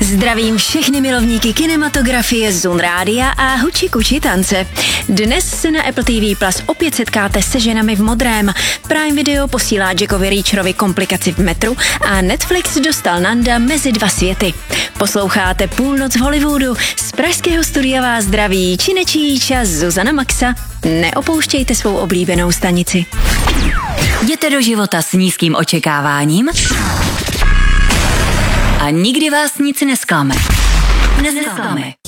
Zdravím všechny milovníky kinematografie, Zun Rádia a huči kuči tance. Dnes se na Apple TV Plus opět setkáte se ženami v modrém. Prime Video posílá Jackovi Reacherovi komplikaci v metru a Netflix dostal Nanda mezi dva světy. Posloucháte Půlnoc v Hollywoodu. Z pražského studia vás zdraví Činečíča Zuzana Maxa. Neopouštějte svou oblíbenou stanici. Jděte do života s nízkým očekáváním a nikdy vás nic nesklame.